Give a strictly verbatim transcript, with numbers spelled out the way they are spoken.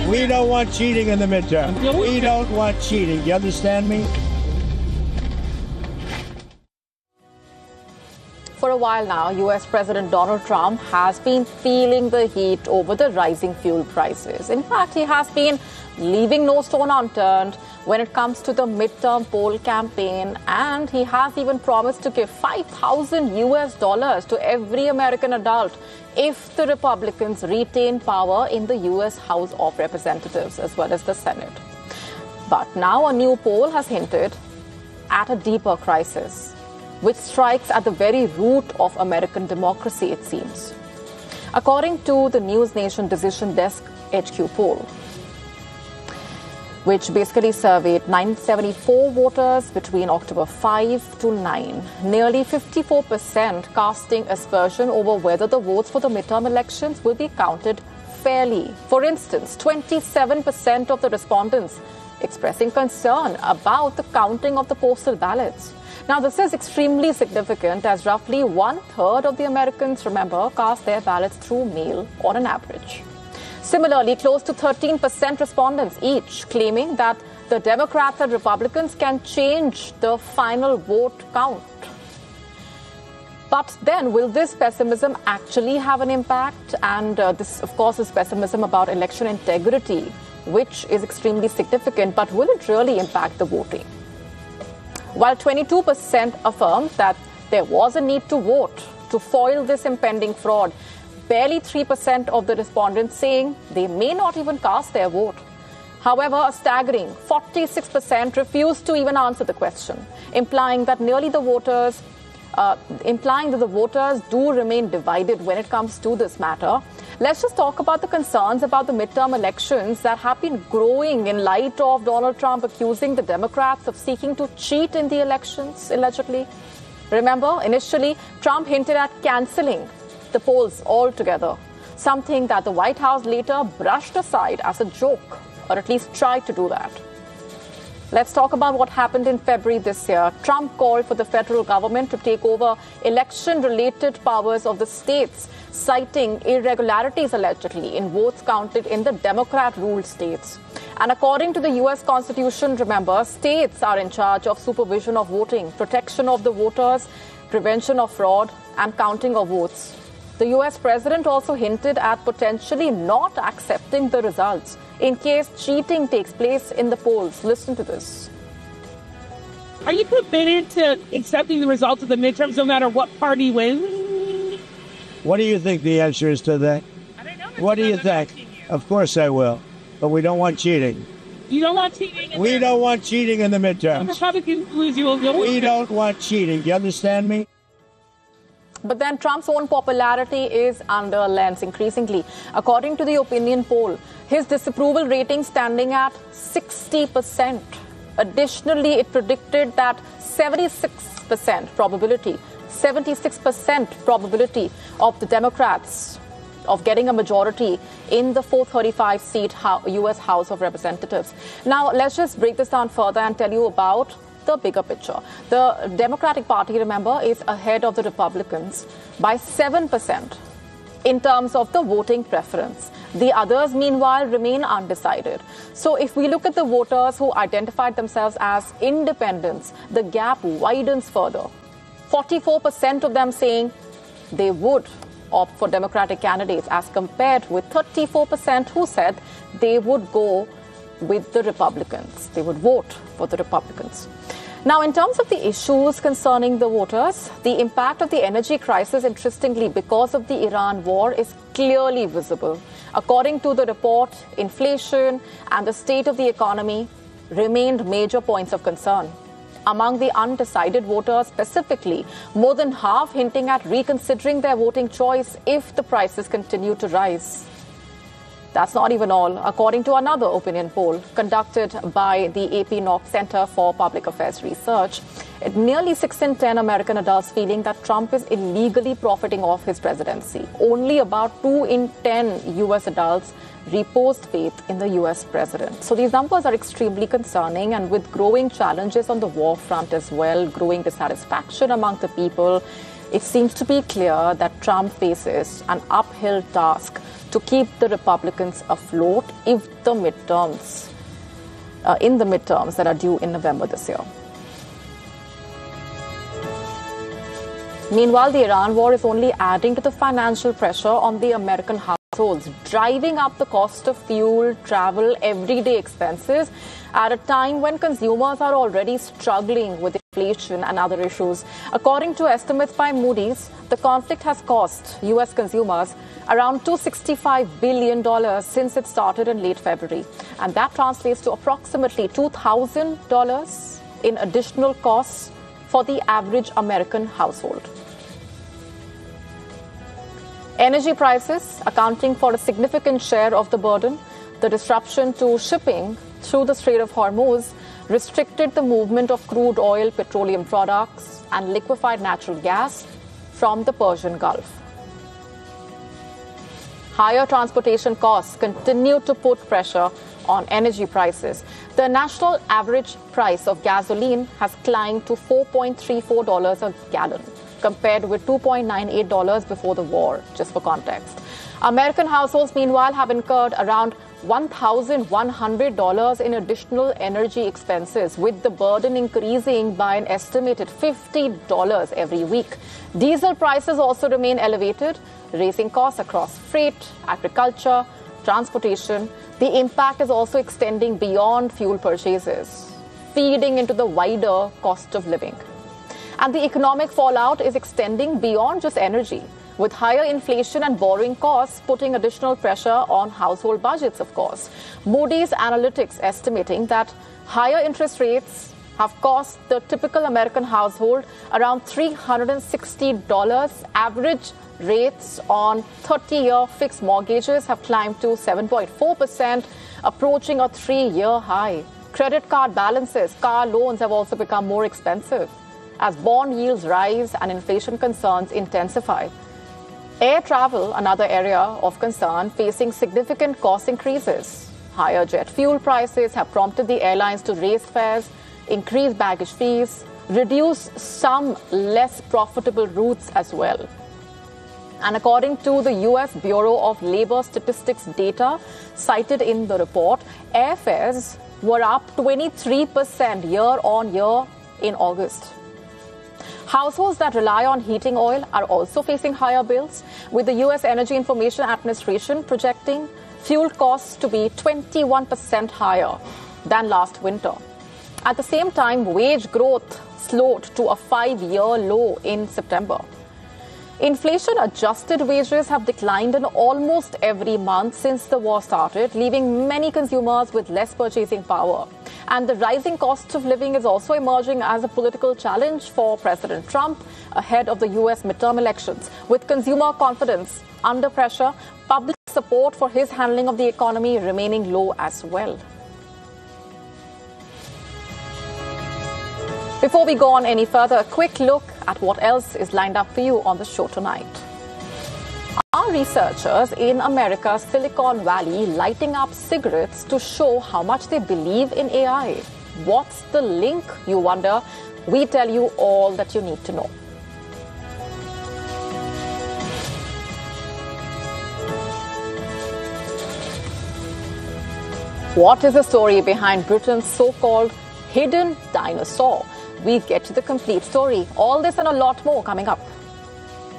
in We here. don't want cheating in the midterm. Yeah, we- We don't want cheating. You understand me? For a while now, U S President Donald Trump has been feeling the heat over the rising fuel prices. In fact, he has been leaving no stone unturned when it comes to the midterm poll campaign, and he has even promised to give five thousand U S dollars to every American adult if the Republicans retain power in the U S House of Representatives as well as the Senate. But now a new poll has hinted at a deeper crisis, which strikes at the very root of American democracy, it seems. According to the News Nation Decision Desk H Q poll, which basically surveyed nine hundred seventy-four voters between October fifth to ninth, nearly fifty-four percent casting aspersion over whether the votes for the midterm elections will be counted fairly. For instance, twenty-seven percent of the respondents expressing concern about the counting of the postal ballots. Now, this is extremely significant as roughly one-third of the Americans, remember, cast their ballots through mail on an average. Similarly, close to thirteen percent respondents each claiming that the Democrats and Republicans can change the final vote count. But then, will this pessimism actually have an impact? And uh, this, of course, is pessimism about election integrity, which is extremely significant. But will it really impact the voting? While twenty-two percent affirmed that there was a need to vote to foil this impending fraud, barely three percent of the respondents saying they may not even cast their vote. However, a staggering forty-six percent refused to even answer the question, implying that nearly the voters, uh, implying that the voters do remain divided when it comes to this matter. Let's just talk about the concerns about the midterm elections that have been growing in light of Donald Trump accusing the Democrats of seeking to cheat in the elections, allegedly. Remember, initially, Trump hinted at cancelling the polls altogether, something that the White House later brushed aside as a joke, or at least tried to do that. Let's talk about what happened in February this year. Trump called for the federal government to take over election-related powers of the states, citing irregularities allegedly in votes counted in the Democrat-ruled states. And according to the U S Constitution, remember, states are in charge of supervision of voting, protection of the voters, prevention of fraud, and counting of votes. The U S president also hinted at potentially not accepting the results in case cheating takes place in the polls. Listen to this. Are you committed to accepting the results of the midterms no matter what party wins? What do you think the answer is to that? I don't know. What do you think? Of course I will. But we don't want cheating. You don't want cheating? in We there? don't want cheating in the The midterms. Republicans lose, you will. You'll We win. don't want cheating. You understand me? But then Trump's own popularity is under lens increasingly. According to the opinion poll, his disapproval rating standing at sixty percent. Additionally, it predicted that seventy-six percent probability, seventy-six percent probability of the Democrats of getting a majority in the four thirty-five seat U S House of Representatives. Now, let's just break this down further and tell you about the bigger picture. The Democratic Party, remember, is ahead of the Republicans by seven percent in terms of the voting preference. The others, meanwhile, remain undecided. So if we look at the voters who identified themselves as independents, the gap widens further. forty-four percent of them saying they would opt for Democratic candidates, as compared with thirty-four percent who said they would go with the Republicans. They would vote for the Republicans. Now, in terms of the issues concerning the voters, the impact of the energy crisis, interestingly, because of the Iran war, is clearly visible. According to the report, inflation and the state of the economy remained major points of concern. Among the undecided voters specifically, more than half hinting at reconsidering their voting choice if the prices continue to rise. That's not even all. According to another opinion poll conducted by the A P Knox Center for Public Affairs Research, nearly six in ten American adults feeling that Trump is illegally profiting off his presidency. Only about two in ten U S adults reposed faith in the U S president. So these numbers are extremely concerning, and with growing challenges on the war front as well, growing dissatisfaction among the people, it seems to be clear that Trump faces an uphill task to keep the Republicans afloat if the midterms, uh, in the midterms that are due in November this year. Meanwhile, the Iran war is only adding to the financial pressure on the American households, driving up the cost of fuel, travel, everyday expenses at a time when consumers are already struggling with inflation and other issues. According to estimates by Moody's, the conflict has cost U S consumers around two hundred sixty-five billion dollars since it started in late February. And that translates to approximately two thousand dollars in additional costs for the average American household. Energy prices accounting for a significant share of the burden. The disruption to shipping through the Strait of Hormuz restricted the movement of crude oil, petroleum products, and liquefied natural gas from the Persian Gulf. Higher transportation costs continue to put pressure on energy prices. The national average price of gasoline has climbed to four point three four dollars a gallon, compared with two point nine eight dollars before the war, just for context. American households, meanwhile, have incurred around one thousand one hundred dollars in additional energy expenses, with the burden increasing by an estimated fifty dollars every week. Diesel prices also remain elevated, raising costs across freight, agriculture, transportation. The impact is also extending beyond fuel purchases, feeding into the wider cost of living. And the economic fallout is extending beyond just energy, with higher inflation and borrowing costs putting additional pressure on household budgets, of course. Moody's Analytics estimating that higher interest rates have cost the typical American household around three hundred sixty dollars. Average rates on thirty-year fixed mortgages have climbed to seven point four percent, approaching a three-year high. Credit card balances, car loans have also become more expensive as bond yields rise and inflation concerns intensify. Air travel, another area of concern, facing significant cost increases. Higher jet fuel prices have prompted the airlines to raise fares, increase baggage fees, reduce some less profitable routes as well. And according to the U S Bureau of Labor Statistics data cited in the report, airfares were up twenty-three percent year on year in August. Households that rely on heating oil are also facing higher bills, with the U S Energy Information Administration projecting fuel costs to be twenty-one percent higher than last winter. At the same time, wage growth slowed to a five-year low in September. Inflation-adjusted wages have declined in almost every month since the war started, leaving many consumers with less purchasing power. And the rising cost of living is also emerging as a political challenge for President Trump ahead of the U S midterm elections. With consumer confidence under pressure, public support for his handling of the economy remaining low as well. Before we go on any further, a quick look at what else is lined up for you on the show tonight. Are researchers in America's Silicon Valley lighting up cigarettes to show how much they believe in A I? What's the link, you wonder? We tell you all that you need to know. What is the story behind Britain's so-called hidden dinosaur? We get to the complete story. All this and a lot more coming up.